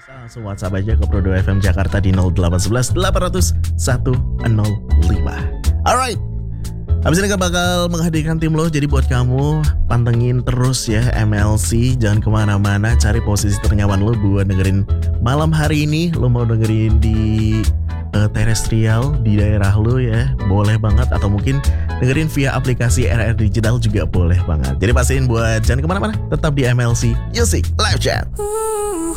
Langsung WhatsApp aja ke Pro 2 FM Jakarta di 0811 800 105. Alright, habis ini kan bakal menghadirkan tim lo. Jadi buat kamu pantengin terus ya MLC, jangan kemana-mana, cari posisi ternyaman lo buat dengerin malam hari ini. Lo mau dengerin di terestrial di daerah lo ya, boleh banget. Atau mungkin dengerin via aplikasi RR Digital juga boleh banget. Jadi pastiin buat jangan kemana-mana, tetap di MLC Music Live Chat.